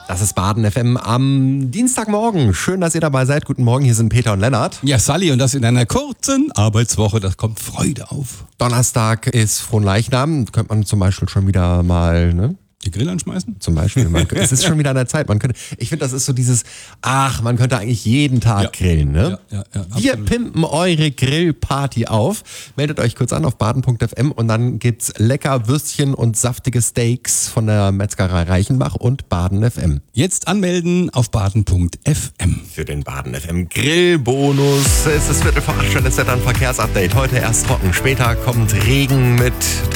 Das ist Baden FM am Dienstagmorgen. Schön, dass ihr dabei seid. Guten Morgen, hier sind Peter und Lennart. Ja, Sally, und das in einer kurzen Arbeitswoche, das kommt Freude auf. Donnerstag ist Fronleichnam. Könnte man zum Beispiel schon wieder mal, ne? Die Grill anschmeißen? Zum Beispiel. Es ist schon wieder an der Zeit. Ich finde, das ist so dieses, man könnte eigentlich jeden Tag grillen, ne? Ja, Wir pimpen eure Grillparty auf. Meldet euch kurz an auf baden.fm und dann gibt's lecker Würstchen und saftige Steaks von der Metzgerei Reichenbach und Baden FM. Jetzt anmelden auf baden.fm. Für den Baden FM Grillbonus. Es ist 7:45, ist ja dann Verkehrsupdate. Heute erst trocken, später kommt Regen mit